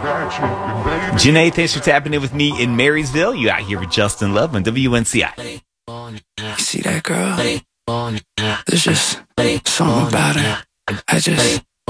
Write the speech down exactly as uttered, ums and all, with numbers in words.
Janae, thanks for tapping in with me in Marysville. You out here with Justin Love on W N C I. You see that girl? There's just something about her. I just